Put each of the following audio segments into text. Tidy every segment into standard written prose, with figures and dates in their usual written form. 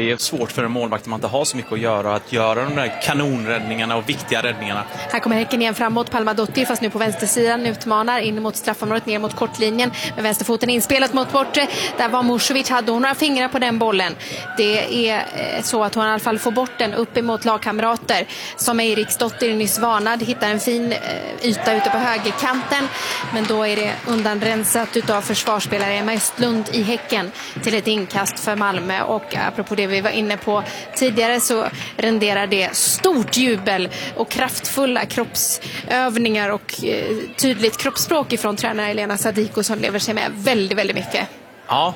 det är svårt för en målvakt man inte har så mycket att göra de där kanonräddningarna och viktiga räddningarna. Här kommer Häcken igen framåt. Palma-Dotti fast nu på vänstersidan utmanar in mot straffområdet, ner mot kortlinjen med vänsterfoten inspelat mot bortre. Där var Musovic, hade hon några fingrar på den bollen. Det är så att hon i alla fall får bort den upp emot lagkamrater. Som Eriksdotter nyss varnad, hittar en fin yta ute på högerkanten, men då är det undanrensat utav försvarsspelare Emma Östlund i Häcken till ett inkast för Malmö. Och apropå det vi var inne på tidigare så renderar det stort jubel och kraftfulla kroppsövningar och tydligt kroppsspråk ifrån tränare Elena Sadiko som lever sig med väldigt, väldigt mycket. Ja,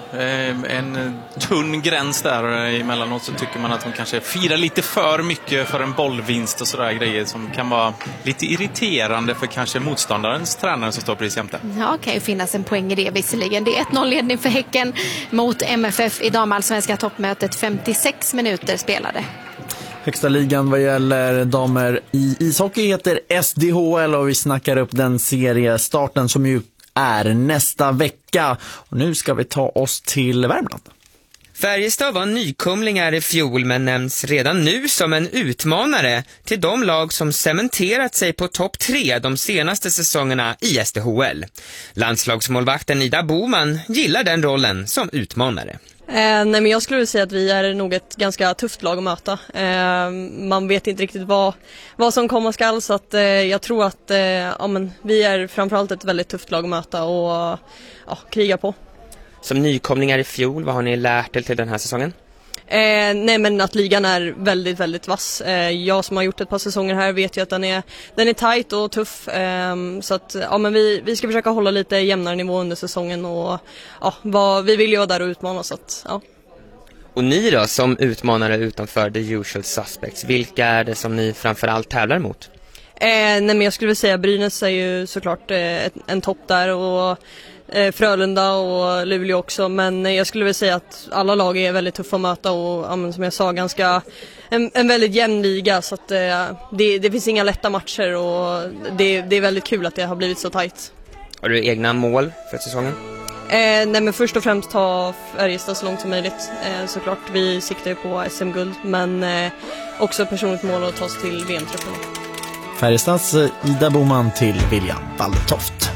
en tunn gräns där. Emellanåt så tycker man att hon kanske firar lite för mycket för en bollvinst och sådär grejer som kan vara lite irriterande för kanske motståndarens tränare som står precis jämte. Ja, kan ju finnas en poäng i det visserligen. Det är 1-0-ledning för Häcken mot MFF i damallsvenska toppmötet. 56 minuter spelade. Högsta ligan vad gäller damer i ishockey heter SDHL och vi snackar upp den seriestarten som ju är nästa vecka. Och nu ska vi ta oss till Värmland. Färjestad var nykomlingar i fjol men nämns redan nu som en utmanare till de lag som cementerat sig på topp 3 de senaste säsongerna i SDHL. Landslagsmålvakten Ida Boman gillar den rollen som utmanare. Nej, men jag skulle säga att vi är nog ett ganska tufft lag att möta. Man vet inte riktigt vad som komma skall, så att jag tror att vi är framförallt ett väldigt tufft lag att möta och kriga på. Som nykomlingar i fjol, vad har ni lärt er till den här säsongen? Nej, men att ligan är väldigt, väldigt vass. Jag som har gjort ett par säsonger här vet ju att den är tajt och tuff. Så att vi ska försöka hålla lite jämnare nivå under säsongen och vi vill ju vara där och utmana. Så att, ja. Och ni då som utmanare utanför the usual suspects, vilka är det som ni framförallt tävlar mot? Nej, men jag skulle vilja säga Brynäs är ju såklart en topp där och Frölunda och Luleå också, men jag skulle vilja säga att alla lag är väldigt tuffa att möta och som jag sa ganska en väldigt jämn liga, så att det finns inga lätta matcher och det är väldigt kul att det har blivit så tajt. Har du egna mål för säsongen? Nej, men först och främst ta Färjestad så långt som möjligt. Såklart, vi siktar ju på SM-guld, men också personligt mål att ta oss till VM-truppen. Färjestads Ida Boman till William Waldetoft.